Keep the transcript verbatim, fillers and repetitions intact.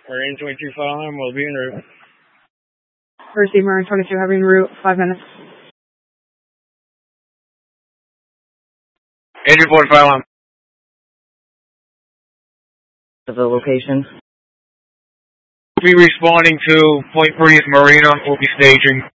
Marine twenty-two fire alarm will be en route. Receive Marine twenty-two, heavy en route, five minutes. Agent forty fire alarm. To the location. We'll be responding to Point Breeze Marina. We'll be staging.